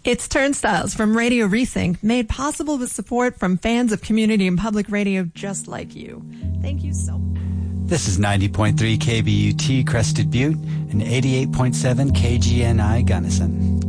It's Turnstiles from Radio Rethink, made possible with support from fans of community and public radio just like you. Thank you so much. This is 90.3 KBUT Crested Butte and 88.7 KGNI Gunnison.